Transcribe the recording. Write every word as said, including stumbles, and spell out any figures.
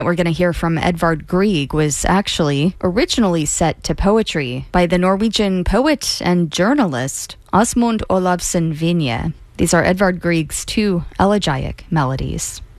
We're going to hear from Edvard Grieg was actually originally set to poetry by the Norwegian poet and journalist Asmund Olavsson Vinje. These are Edvard Grieg's two elegiac melodies.